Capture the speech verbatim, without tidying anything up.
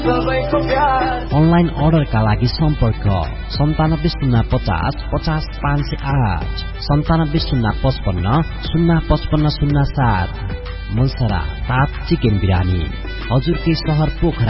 Online अर्डरका लागि सम्पर्क सन्तानब्बे शून्य पचास पचास पाँच सय आठ सन्तानब्बे शून्य पचपन्न शून्य पचपन्न शून्य सात। मुलसरा सात चिकन बिरानी हजुरकै सहर पोखरा